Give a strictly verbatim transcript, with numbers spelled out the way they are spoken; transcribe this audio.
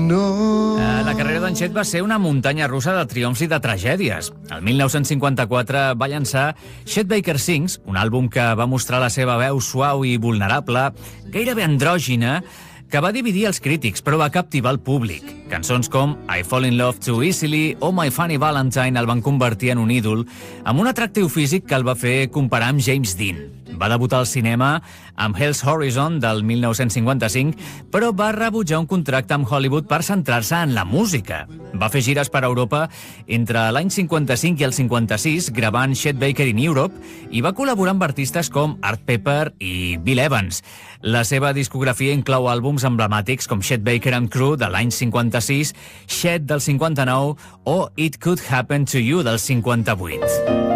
know. Eh, La carrera d'en Chet va ser una muntanya russa de triomfs i de tragèdies. El mil nou-cents cinquanta-quatre va llançar Chet Baker Sings, un àlbum que va mostrar la seva veu suau i vulnerable, gairebé andrògina, que va dividir els crítics, però va captivar el públic. Cançons com I Fall in Love Too Easily o My Funny Valentine el van convertir en un ídol, amb un atractiu físic que el va fer comparar amb James Dean. Va debutar al cinema amb Hell's Horizon del mil nou-cents cinquanta-cinc, però va rebutjar un contracte amb Hollywood per centrar-se en la música. Va fer gires per Europa entre l'any cinquanta-cinc i el cinquanta-sis, gravant Chet Baker in Europe, i va col·laborar amb artistes com Art Pepper i Bill Evans. La seva discografia inclou àlbums emblemàtics com Chet Baker and Crew de l'any cinquanta-sis, Chet del cinquanta-nou o It Could Happen to You del cinquanta-vuit.